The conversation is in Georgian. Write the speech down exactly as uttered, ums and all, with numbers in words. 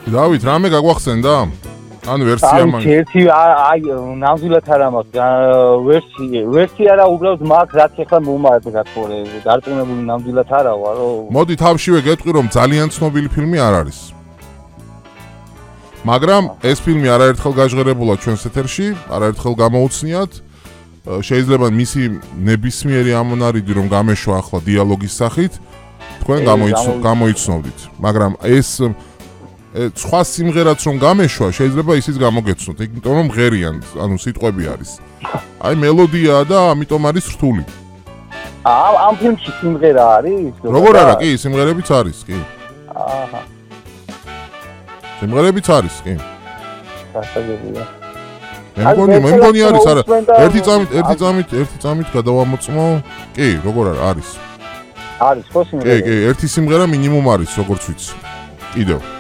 დავით, რამე გაგვახსენდა? ანუ ვერსია მაგ ერთი აი ნამდვილად არ მაქვს ვერსია ვერსია რა უბრალოდ მაქვს რაც ახლა მომარაგდა ხოლე დარწმუნებული ნამდვილად არა ვარო მოდი თავშივე გეტყვი რომ ძალიან ცნობილი ფილმი არ არის მაგრამ ეს ფილმი არაერთხელ გაჟღერებულა ჩვენს ეთერში არაერთხელ გამოუცნიათ შეიძლება მისი ნებისმიერი ამონარიდი რომ გამეშვა ახლა დიალოგის სახით თქვენ გამოიცნობდით მაგრამ ეს სხვა სიმღერაც რომ გამეშვა შეიძლება ისიც გამოგეცნოთ იმიტომ რომ ღერიან ანუ სიტყვები არის აი მელოდიაა და ამიტომ არის რთული ამ ამ ფილმში სიმღერა არის როგორ არა კი სიმღერებიც არის კი აჰა სიმღერებიც არის კი გასაგებია მე მგონი მე მგონი არის არა ერთი წამით ერთი წამით ერთი წამით გადავამოწმო კი როგორ არა არის არის ხო სიმღერა კი კი ერთი სიმღერა მინიმუმ არის როგორც ვიცი კიდევ